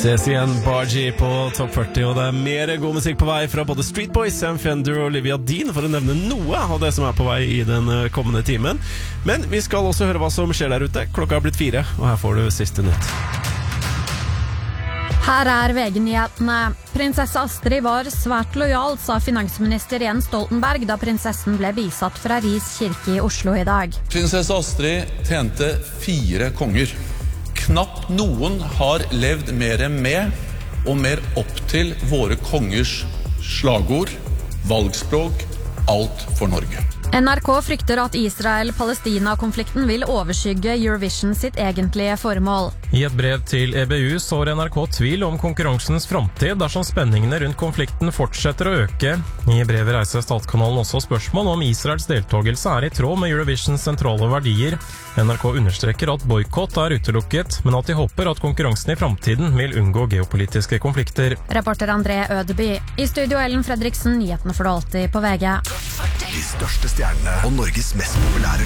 Ses igjen, Bargy på Topp 40, og det mer god musikk på vei fra både Street Boys, Sam Fender og Olivia Dean, for å nevne noe av det som på vei i den kommende timen. Men vi skal også høre hva som skjer der ute. Klokka har blitt 4, og her får du siste nytt. Her VG-nyhetene. Prinsesse Astrid var svært lojal, sa finansminister Jens Stoltenberg da prinsessen ble bisatt fra Ris kirke i Oslo i dag. Prinsesse Astrid tjente 4 konger. Knapt noen har levd mer med og mer opp til våre kongers slagord, valgspråk, alt for Norge. NRK frykter at Israel-Palestina-konflikten vil overskygge Eurovision sitt egentlige formål. I et brev til EBU sår NRK tvil om konkurransens framtid dersom spenningene rundt konflikten fortsetter å øke. I brevet reiser Statskanalen også spørsmål om Israels deltagelse i tråd med Eurovisions sentrale verdier. NRK understreker at boykott utelukket, men at de håper at konkurransen i framtiden vil unngå geopolitiske konflikter. Reporter André Ødeby. I studio Ellen Fredriksen, nyhetene for det alltid på VG. De største stjernene og Norges mest populære